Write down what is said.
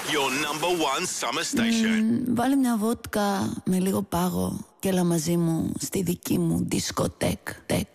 Your number one summer station. Βάλε μια βότκα με λίγο πάγο και έλα μαζί μου στη δική μου δισκοτέκ.